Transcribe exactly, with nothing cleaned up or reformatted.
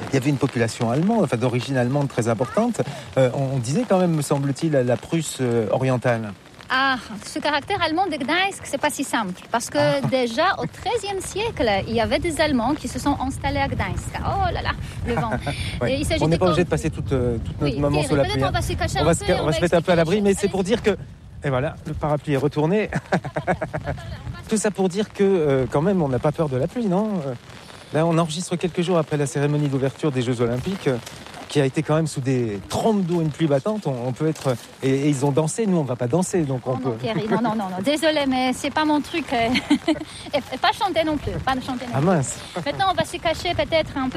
il y avait une population allemande, enfin d'origine allemande très importante. Euh, on, on disait quand même, me semble-t-il, la, la Prusse euh, orientale. Ah, ce caractère allemand de Gdańsk, c'est pas si simple. Parce que ah. déjà au treizième siècle, il y avait des Allemands qui se sont installés à Gdańsk. Oh là là, le vent. ouais. Et il on n'est pas obligé de passer tout, euh, tout notre oui, moment sous la pluie. On va se cacher on va un se, peu. On va se mettre un peu à l'abri, mais c'est pour dire que... Et voilà, le parapluie est retourné. Tout ça pour dire que, euh, quand même, on n'a pas peur de la pluie, non ? Là, on enregistre quelques jours après la cérémonie d'ouverture des Jeux Olympiques, euh, qui a été quand même sous des trompes d'eau, une pluie battante. On, on peut être... Et, et ils ont dansé, nous, on ne va pas danser, donc on oh peut... Non, Thierry, non, non, non, non, désolé, mais c'est pas mon truc. Et pas chanter non plus, pas chanter non plus. Ah mince. Maintenant, on va se cacher peut-être un peu